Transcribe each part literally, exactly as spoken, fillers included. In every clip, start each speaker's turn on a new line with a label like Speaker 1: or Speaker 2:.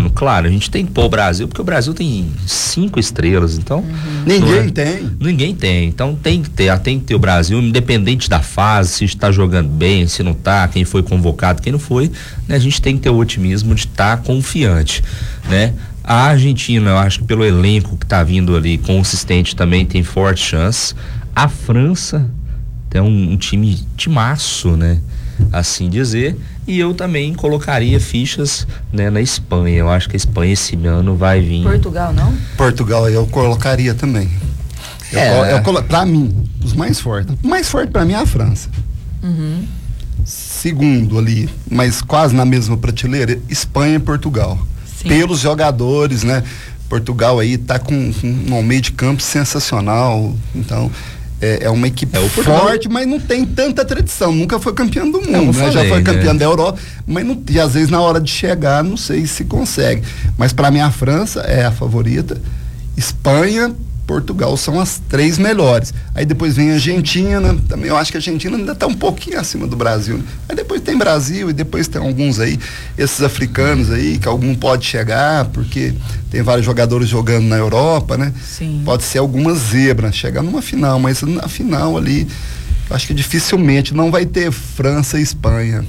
Speaker 1: ano, claro, a gente tem que pôr o Brasil, porque o Brasil tem cinco estrelas, então...
Speaker 2: Uhum. Ninguém
Speaker 1: é,
Speaker 2: tem.
Speaker 1: Ninguém tem, então tem que ter, tem que ter o Brasil, independente da fase, se está jogando bem, se não tá, quem foi convocado, quem não foi, né? A gente tem que ter o otimismo de estar tá confiante, né? A Argentina, eu acho que pelo elenco que tá vindo ali, consistente também, tem forte chance. A França tem um, um time timaço, né? Assim dizer, e eu também colocaria fichas, né, na Espanha. Eu acho que a Espanha esse ano vai vir.
Speaker 3: Portugal, não?
Speaker 2: Portugal eu colocaria também. Eu,
Speaker 1: é.
Speaker 2: eu colo... Pra mim, os mais fortes. O mais forte pra mim é a França.
Speaker 3: Uhum.
Speaker 2: Segundo ali, mas quase na mesma prateleira, Espanha e Portugal. Sim. Pelos jogadores, né? Portugal aí tá com, com um meio de campo sensacional, então é, é uma equipe é, forte, mas não tem tanta tradição, nunca foi campeão do mundo, né? Falei, já foi campeão, né, da Europa, mas não, e às vezes na hora de chegar não sei se consegue, mas para mim a França é a favorita, Espanha, Portugal são as três melhores. Aí depois vem a Argentina, também eu acho que a Argentina ainda está um pouquinho acima do Brasil, né? Aí depois tem Brasil e depois tem alguns aí, esses africanos aí, que algum pode chegar, porque tem vários jogadores jogando na Europa, né?
Speaker 3: Sim.
Speaker 2: Pode ser alguma zebra, chegar numa final, mas na final ali, eu acho que dificilmente não vai ter França e Espanha.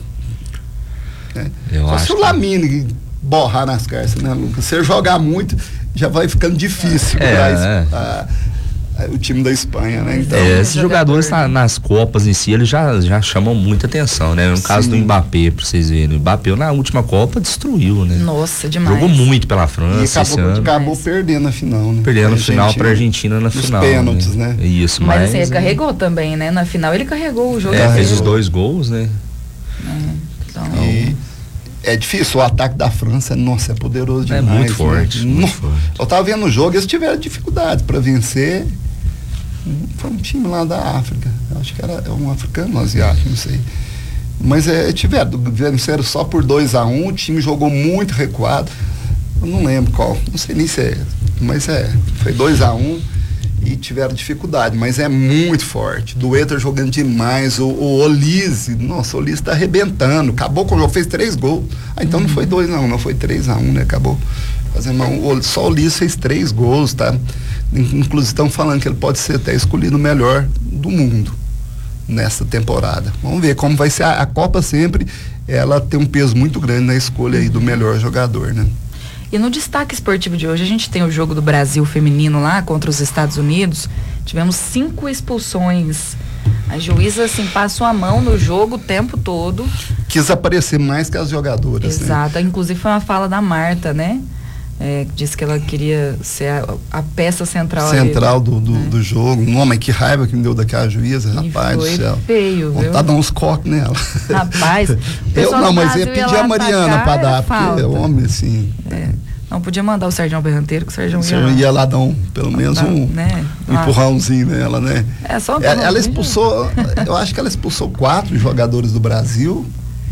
Speaker 2: Né?
Speaker 1: Eu
Speaker 2: Só
Speaker 1: acho
Speaker 2: se o
Speaker 1: que...
Speaker 2: Lamine borrar nas carças, né, Lucas? Se jogar muito, já vai ficando difícil
Speaker 1: é,
Speaker 2: pra,
Speaker 1: é.
Speaker 2: a, a, o time da Espanha, né? Então,
Speaker 1: é, esses jogadores na, nas Copas em si, eles já, já chamam muita atenção, né? No Sim. caso do Mbappé, pra vocês verem, o Mbappé na última Copa destruiu, né?
Speaker 3: Nossa, demais.
Speaker 1: Jogou muito pela França.
Speaker 2: E acabou, esse ano. acabou perdendo a final, né?
Speaker 1: Perdendo na final pra Argentina na final.
Speaker 2: Os pênaltis, né?
Speaker 1: né? Isso,
Speaker 3: mas,
Speaker 1: mas
Speaker 3: assim, ele
Speaker 1: é...
Speaker 3: carregou também, né? Na final ele carregou o jogo.
Speaker 1: É, fez os dois gols, né?
Speaker 3: É, então...
Speaker 2: E... É difícil, o ataque da França, nossa, é poderoso demais.
Speaker 1: É muito forte,
Speaker 2: né?
Speaker 1: muito
Speaker 2: no,
Speaker 1: forte.
Speaker 2: Eu tava vendo o jogo, eles tiveram dificuldades para vencer. Foi um time lá da África, eu acho que era um africano, um asiático, não sei. Mas é, tiveram, venceram só por dois a um, o time jogou muito recuado. Eu não lembro qual, não sei nem se é, mas é, foi dois a um e tiveram dificuldade, mas é muito forte. Duetter jogando demais, o, o Olise, nossa, o Olise tá arrebentando, acabou com o jogo, fez três gols. Ah, então uhum. não foi dois não, não foi três a um, né? Acabou fazendo um, só o Olise fez três gols, tá? Inclusive estão falando que ele pode ser até escolhido o melhor do mundo nessa temporada. Vamos ver como vai ser a, a Copa sempre, ela tem um peso muito grande na escolha aí do melhor jogador, né?
Speaker 3: E no destaque esportivo de hoje, a gente tem o jogo do Brasil feminino lá contra os Estados Unidos. Tivemos cinco expulsões. A juíza, assim, passou a mão no jogo o tempo todo.
Speaker 2: Quis aparecer mais que as jogadoras.
Speaker 3: Exato.
Speaker 2: Né?
Speaker 3: Inclusive foi uma fala da Marta, né? É, disse que ela queria ser a, a peça central.
Speaker 2: Central
Speaker 3: ali,
Speaker 2: do, do, né? do jogo. Não, mas que raiva que me deu daquela juíza,
Speaker 3: e
Speaker 2: rapaz do céu.
Speaker 3: Feio, viu?
Speaker 2: Vontade de dar uns coques nela.
Speaker 3: Rapaz.
Speaker 2: Eu não, mas ia pedir a Mariana pra dar, porque é homem, assim.
Speaker 3: É. Não podia mandar o Sérgio Berranteiro, que o Sérgio
Speaker 2: ia, ia lá dar um, pelo menos
Speaker 3: dar,
Speaker 2: um,
Speaker 3: né?
Speaker 2: um empurrãozinho nela, né?
Speaker 3: É só um
Speaker 2: ela, ela expulsou, eu acho que ela expulsou quatro jogadores do Brasil.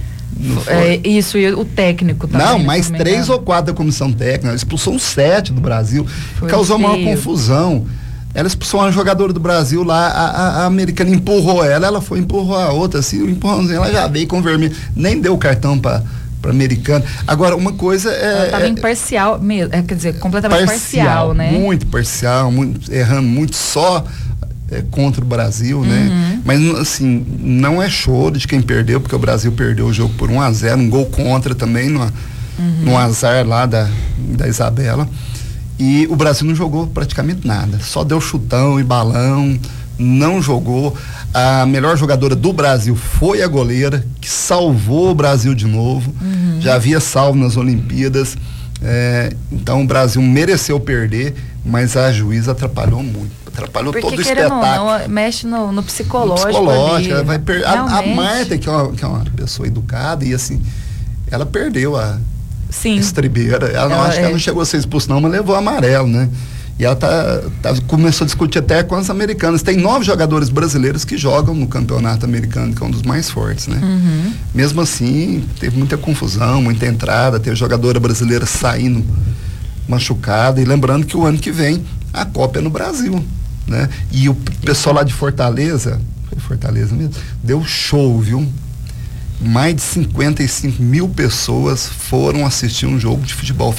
Speaker 3: É, isso, e o técnico também.
Speaker 2: Não, mais três ou quatro da comissão técnica. Ela expulsou uns sete do Brasil. Foi causou feio. Maior confusão. Ela expulsou uma jogadora do Brasil lá, a, a, a americana empurrou ela, ela foi empurrou a outra, assim, o empurrãozinho, ela já veio com vermelho, nem deu o cartão para para americano. Agora, uma coisa é...
Speaker 3: Ela estava
Speaker 2: é,
Speaker 3: imparcial mesmo, é, quer dizer, completamente parcial, parcial, né?
Speaker 2: Muito parcial, muito, errando muito só é, contra o Brasil,
Speaker 3: uhum.
Speaker 2: né? Mas, assim, não é choro de quem perdeu, porque o Brasil perdeu o jogo por um a zero, um gol contra também, no, uhum. no azar lá da, da Isabela. E o Brasil não jogou praticamente nada, só deu chutão e balão, não jogou. A melhor jogadora do Brasil foi a goleira, que salvou o Brasil de novo. Uhum. Já havia salvo nas Olimpíadas. É, então o Brasil mereceu perder, mas a juíza atrapalhou muito. Atrapalhou
Speaker 3: porque,
Speaker 2: todo o espetáculo.
Speaker 3: Não, não, mexe no, no psicológico. No
Speaker 2: psicológico, ela vai per... a, a
Speaker 3: Realmente.
Speaker 2: Marta, que é, uma, que é uma pessoa educada, e assim, ela perdeu a
Speaker 3: Sim.
Speaker 2: estribeira. Ela, não,
Speaker 3: ela
Speaker 2: acho é... que ela não chegou a ser expulsa, não, mas levou amarelo, né? E ela tá, tá, começou a discutir até com as americanas. Tem nove jogadores brasileiros que jogam no campeonato americano, que é um dos mais fortes, né?
Speaker 3: Uhum.
Speaker 2: Mesmo assim, teve muita confusão, muita entrada, teve jogadora brasileira saindo machucada. E lembrando que o ano que vem a Copa é no Brasil, né? E o pessoal lá de Fortaleza, foi Fortaleza mesmo, deu show, viu? Mais de cinquenta e cinco mil pessoas foram assistir um jogo de futebol